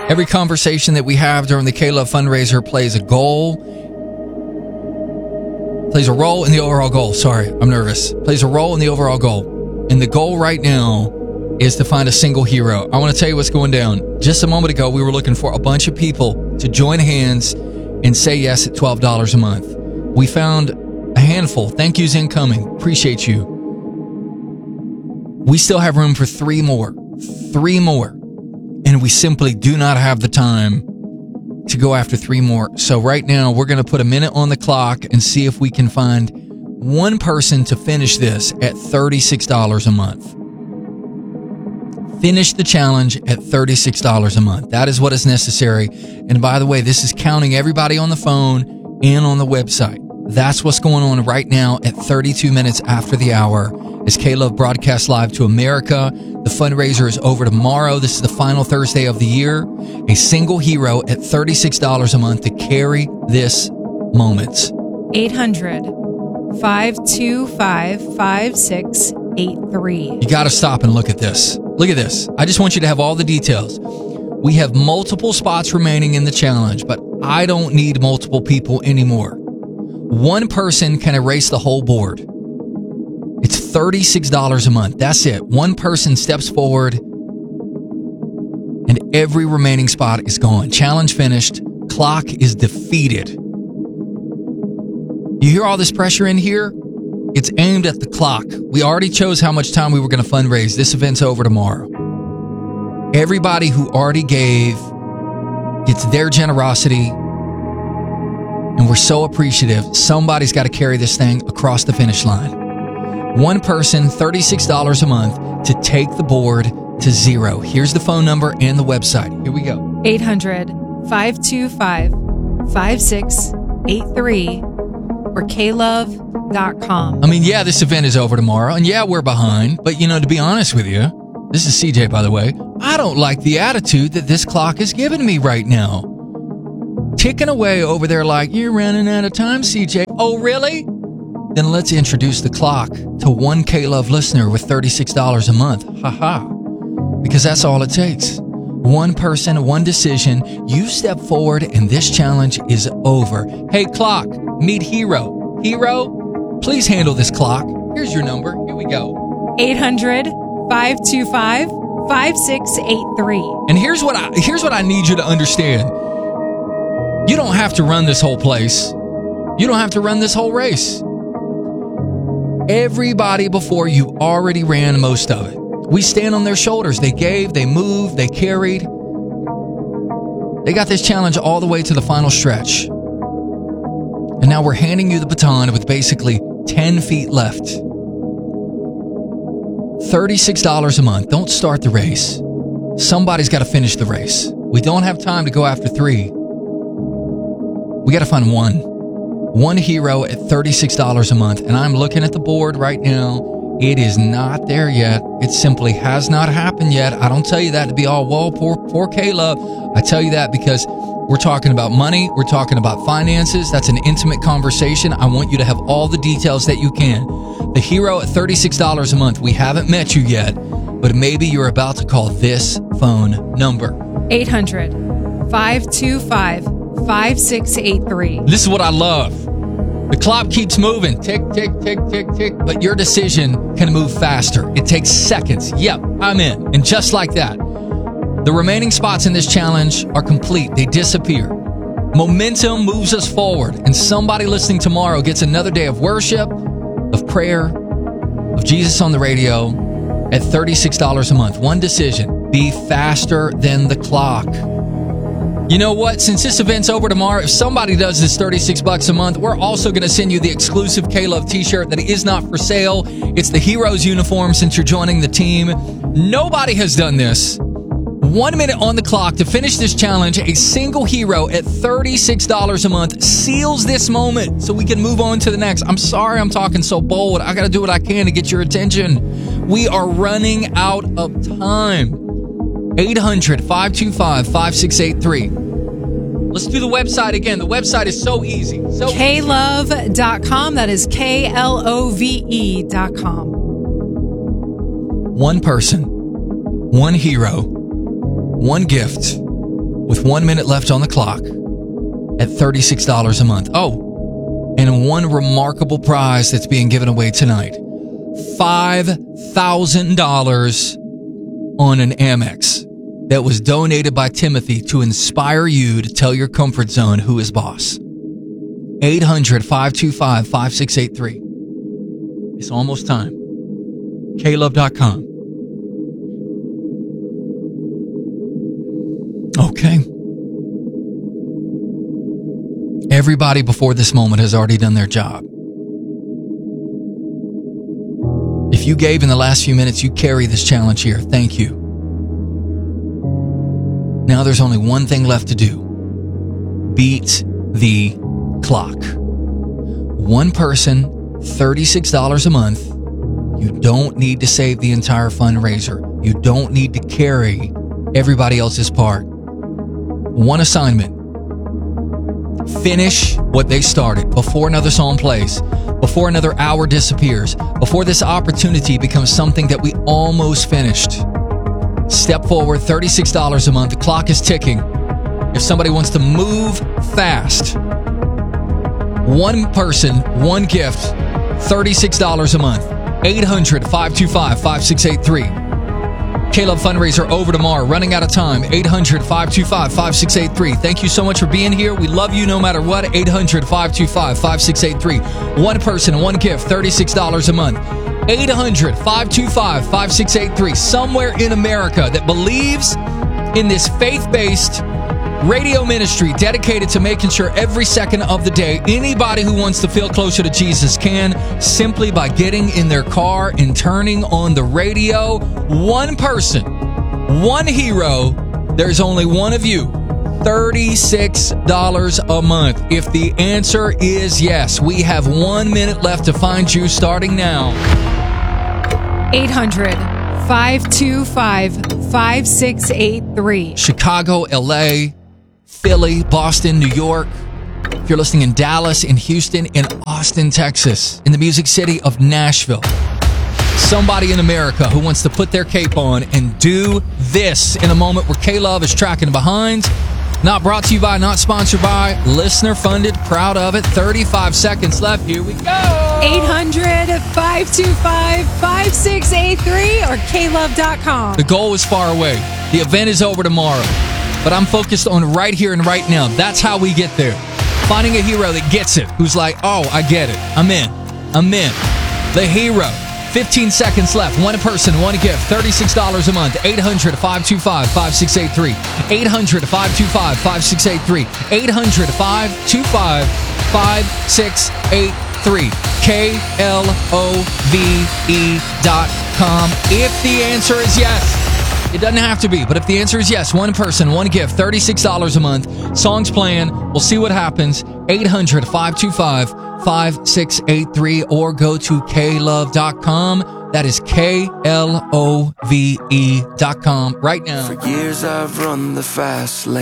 Every conversation that we have during the K-Love fundraiser plays a role in the overall goal. Sorry, I'm nervous. Plays a role in the overall goal. And the goal right now is to find a single hero. I want to tell you what's going down. Just a moment ago, we were looking for a bunch of people to join hands and say yes at $12 a month. We found a handful. Thank yous incoming. Appreciate you. We still have room for three more. And we simply do not have the time to go after three more. So right now, we're going to put a minute on the clock and see if we can find one person to finish this at $36 a month. Finish the challenge at $36 a month. That is what is necessary. And by the way, this is counting everybody on the phone and on the website. That's what's going on right now at 32 minutes after the hour as K-Love broadcasts live to America. The fundraiser is over tomorrow. This is the final Thursday of the year. A single hero at $36 a month to carry this moment. 800-525-5683. You got to stop and look at this. Look at this. I just want you to have all the details. We have multiple spots remaining in the challenge, but I don't need multiple people anymore. One person can erase the whole board. It's $36 a month. That's it. One person steps forward and every remaining spot is gone. Challenge finished. Clock is defeated. You hear all this pressure in here? It's aimed at the clock. We already chose how much time we were going to fundraise. This event's over tomorrow. Everybody who already gave gets their generosity, and we're so appreciative. Somebody's got to carry this thing across the finish line. One person, $36 a month to take the board to zero. Here's the phone number and the website. Here we go. 800-525-5683 or klove.com. I mean, yeah, this event is over tomorrow, and yeah, we're behind. But, to be honest with you, this is CJ, by the way, I don't like the attitude that this clock is giving me right now. Ticking away over there like, you're running out of time, CJ. Oh, really? Then let's introduce the clock to one K-Love listener with $36 a month. Ha-ha. Because that's all it takes. One person, one decision. You step forward and this challenge is over. Hey, clock, meet Hero. Hero, please handle this clock. Here's your number. Here we go. 800-525-5683. And here's what I need you to understand. You don't have to run this whole place. You don't have to run this whole race. Everybody before you already ran most of it. We stand on their shoulders. They gave, they moved, they carried. They got this challenge all the way to the final stretch. And now we're handing you the baton with basically 10 feet left. $36 a month. Don't start the race. Somebody's got to finish the race. We don't have time to go after three. We got to find one hero at $36 a month. And I'm looking at the board right now. It is not there yet. It simply has not happened yet. I don't tell you that to be all, whoa, poor K-Love. I tell you that because we're talking about money. We're talking about finances. That's an intimate conversation. I want you to have all the details that you can. The hero at $36 a month. We haven't met you yet, but maybe you're about to call this phone number. 800-525-5683. This is what I love. The clock keeps moving. Tick, tick, tick, tick, tick. But your decision can move faster. It takes seconds. Yep, I'm in. And just like that, the remaining spots in this challenge are complete. They disappear. Momentum moves us forward. And somebody listening tomorrow gets another day of worship, of prayer, of Jesus on the radio at $36 a month. One decision. Be faster than the clock. You know what? Since this event's over tomorrow, if somebody does this $36 a month, we're also going to send you the exclusive K-Love t-shirt that is not for sale. It's the Heroes uniform since you're joining the team. Nobody has done this. 1 minute on the clock to finish this challenge. A single hero at $36 a month seals this moment so we can move on to the next. I'm sorry I'm talking so bold. I got to do what I can to get your attention. We are running out of time. 800-525-5683. Let's do the website again. The website is so easy. klove.com. That is KLOVE.com. One person, one hero, one gift, with 1 minute left on the clock at $36 a month. Oh, and one remarkable prize that's being given away tonight. $5,000 on an Amex that was donated by Timothy to inspire you to tell your comfort zone who is boss. 800-525-5683. It's almost time. KLove.com. Okay. Everybody before this moment has already done their job. If you gave in the last few minutes, you carry this challenge here. Thank you. Now there's only one thing left to do. Beat the clock. One person, $36 a month. You don't need to save the entire fundraiser. You don't need to carry everybody else's part. One assignment. Finish what they started before another song plays, before another hour disappears, before this opportunity becomes something that we almost finished. Step forward, $36 a month. The clock is ticking. If somebody wants to move fast, one person, one gift, $36 a month. 800-525-5683. K-Love fundraiser over tomorrow. Running out of time. 800-525-5683. Thank you so much for being here. We love you no matter what. 800-525-5683. One person, one gift, $36 a month. 800-525-5683. Somewhere in America that believes in this faith-based radio ministry dedicated to making sure every second of the day, anybody who wants to feel closer to Jesus can, simply by getting in their car and turning on the radio. One person, one hero, there's only one of you. $36 a month. If the answer is yes, we have 1 minute left to find you starting now. 800-525-5683. Chicago, LA, Philly, Boston, New York. If you're listening in Dallas, in Houston, in Austin, Texas, in the Music City of Nashville. Somebody in America who wants to put their cape on and do this in a moment where K-Love is tracking behind. Not brought to you by, not sponsored by, listener funded, proud of it. 35 seconds left. Here we go. 800-525-5683 or klove.com. The goal is far away. The event is over tomorrow. But I'm focused on right here and right now. That's how we get there. Finding a hero that gets it, who's like, oh, I get it. I'm in. The hero. 15 seconds left. One person, one gift. $36 a month. 800-525-5683. 800-525-5683. 800-525-5683. KLOVE.com. If the answer is yes. It doesn't have to be, but if the answer is yes, one person, one gift, $36 a month. Songs playing. We'll see what happens. 800-525-5683 or go to klove.com. That is KLOVE.com right now. For years I've run the fast lane.